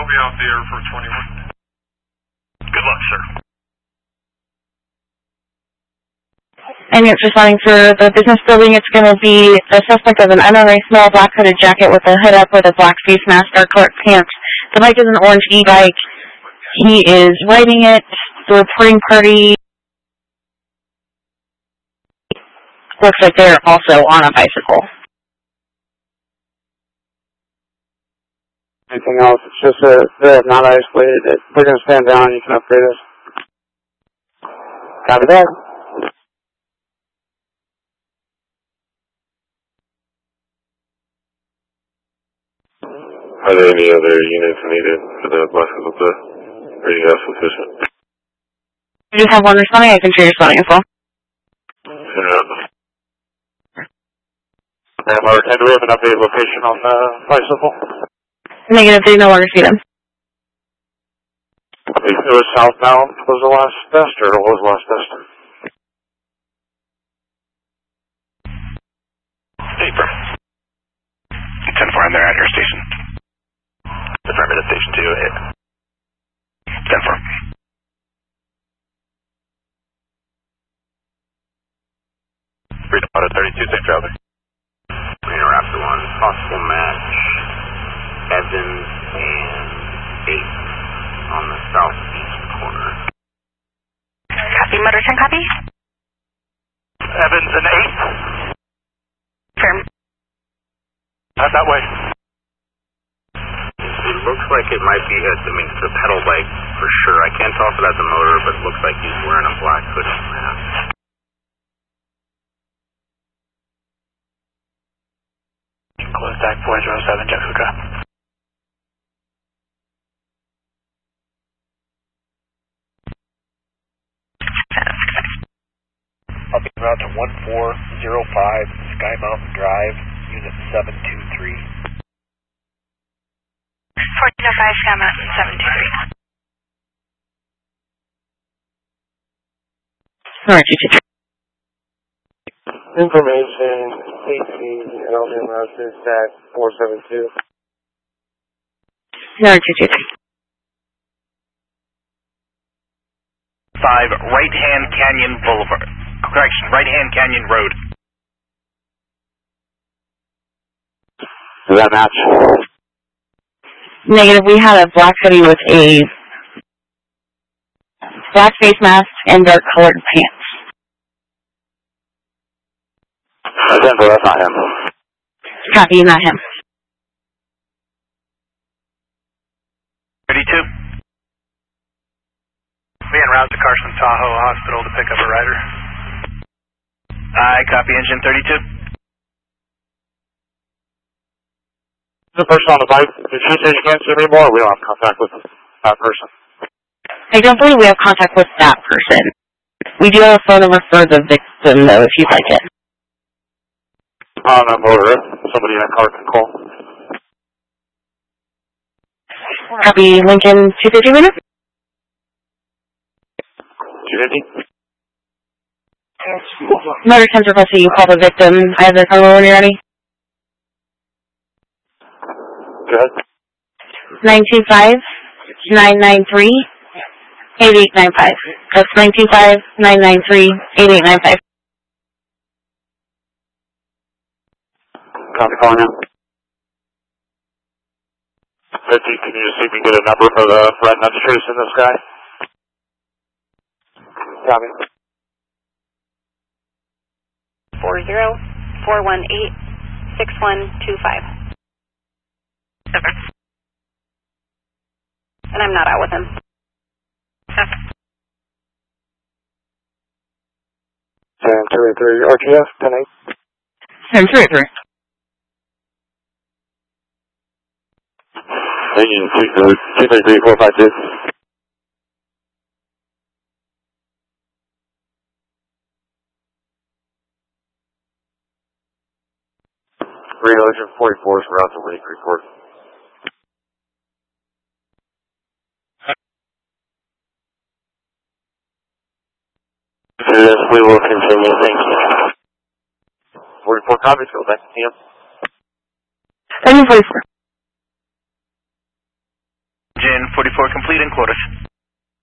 be out there for 21. Good luck, sir. And you're responding for the business building. It's going to be the suspect of an NRA small black hooded jacket with a hood up with a black face mask, dark colored pants. The bike is an orange e-bike. He is riding it. The reporting party looks like they're also on a bicycle. Anything else? It's just they're not isolated. We're going to stand down. You can upgrade us. Copy that. Are there any other units needed for the bicycle to, or you have sufficient? You just have one responding. I can share your responding as well. Mark, do we have an updated location on the bicycle? Negative, they no longer see them. It was southbound, was the last test, or what was the last test? Paper. 10-4, and they're at your station. Affirmative, station 2, 10-4. Freedom Auto 32, same traffic. Raptor 1, possible match, Evans and 8 on the southeast corner. Copy, motor 10, copy. Evans and 8. Firm. Not that way. It looks like it might be it's a pedal bike for sure. I can't tell if it has a motor, but it looks like he's wearing a black hooded mask. Close back 407, Jessica. I'll be route to 1405 Sky Mountain Drive, Unit 723. 1405 Sky Mountain 723. Alright, you Information, AC, and LGM route to stack 472. No, 223. 5, Right-Hand Canyon Boulevard. Correction, Right-Hand Canyon Road. Does that match? Negative, we had a black hoodie with a black face mask and dark colored pants. Denver, that's not him. Copy, not him. 32. Be en route to Carson Tahoe Hospital to pick up a rider. I copy engine 32. The person on the bike, did she say you can't see anymore, or we don't have contact with that person? I don't believe we have contact with that person. We do have a phone number for the victim, though, if you'd like it. On a motorist, somebody in that car can call. Copy, Lincoln 250 minutes. 250? Motor 10's requesting you call the victim. I have the phone number when you're ready. Good. 925-993-8895. That's 925-993-8895. Copy, calling in. 50, can you just see if we can get a number for the red registration in this guy? Copy. 40-418-6125. And I'm not out with him. 10-283 RTF, 10-8. 10-3-3. Union 233-452. Relation 44 is route to Lake report. Yes, we will continue. Thank you. 44 copies, go back to TM. 44. 44 complete and quotas.